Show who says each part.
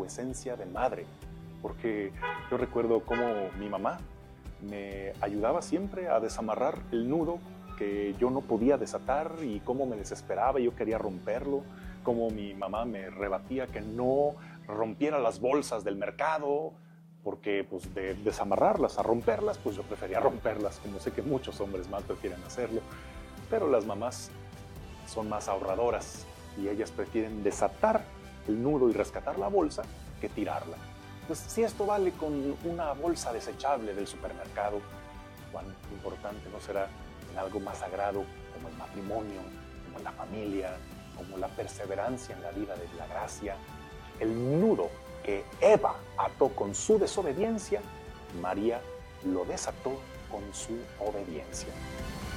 Speaker 1: esencia de madre, porque yo recuerdo cómo mi mamá me ayudaba siempre a desamarrar el nudo que yo no podía desatar y cómo me desesperaba y yo quería romperlo, cómo mi mamá me rebatía que no rompiera las bolsas del mercado, porque pues de desamarrarlas a romperlas, pues yo prefería romperlas, como sé que muchos hombres más prefieren hacerlo, pero las mamás son más ahorradoras y ellas prefieren desatar el nudo y rescatar la bolsa que tirarla. Pues si esto vale con una bolsa desechable del supermercado, cuán importante no será en algo más sagrado como el matrimonio, como la familia, como la perseverancia en la vida de la gracia. El nudo que Eva ató con su desobediencia, María lo desató con su obediencia.